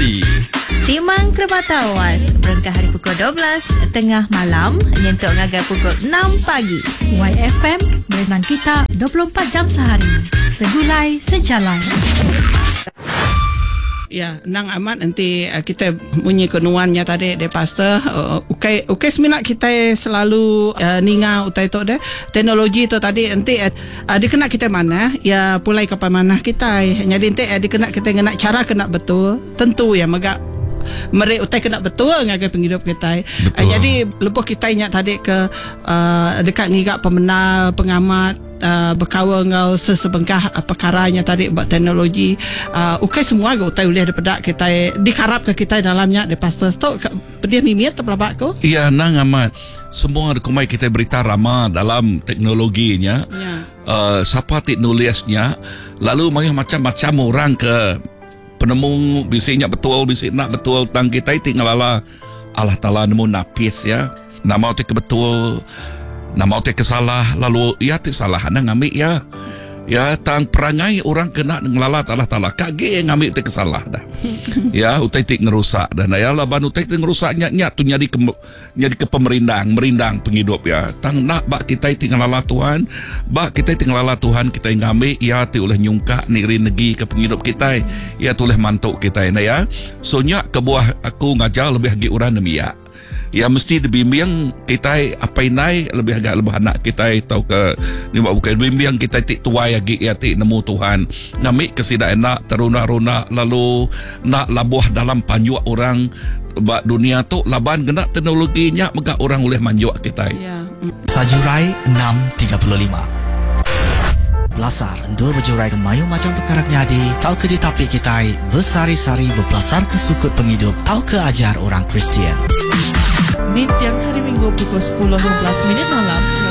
Teknologi. Timang Kerbatawas berengkah hari pukul 12 tengah malam nyentuk ngagai pukul 6 pagi. YFM berenang kita 24 jam sehari. Segulai sejalan. Ya, nang amat nanti kita punya kenuannya tadi de pastor ukai seminat kita selalu ninga utai tu deh teknologi tu tadi nanti dikena kita mana ya pulai ke mana kita jadi nanti dikena kita ngena cara kena betul tentu ya megak mereka utai kena betul ngagai penghidup kita. Jadi lepas kita ingat tadi ke dekat ngigak pemenang pengamat berkawa ngau sesebengkah perkaranya tadi buat teknologi ukai semua go utai boleh daripada kita dikarap ke kita dalamnya de pastor stok dia mimit terlabak ko. Iya nang amat semua kumai kita berita ramah dalam teknologinya. Ya. Siapa nulisnya lalu macam-macam orang ke penemu bisanya betul bisik nak betul tang kita tinggallah Allah Taala nemu napis ya nama otek betul nama otek kesalah lalu ya ti salah nang ngambil ya tang perangai orang kena ngelalat Allah Taala kage yang ngambil te kesalah dah ya utai ti ngerusak dan ya laban utai ti ngerusaknya tu nyari ke merindang penghidup ya tang nak bak kita ti ngelalat Tuhan bak kita ti ngelalat Tuhan kita ngambil ya ti oleh nyungka niri negi ke penghidup kita ya tu oleh mantuk kita ya so nyak ke buah aku ngajar lebih lagi orang demi ya mesti dibimbing kita apa inai lebih agak lebih anak kita tahu ke ni bukan bimbing kita tik tuai lagi ya tik nemu Tuhan ngamik kesida enak teruna-runa lalu nak labuh dalam panjuak orang bak dunia tu laban kena teknologinya megak orang oleh manjuak kita Ya. Sajurai 6.35 Belasar Dua berjurai ke mayu macam perkara jadi tahu ke di tapi kita bersari-sari berbelasar ke sukut penghidup tahu ke ajar orang Kristian Di tiang hari Minggu pukul 10.15 malam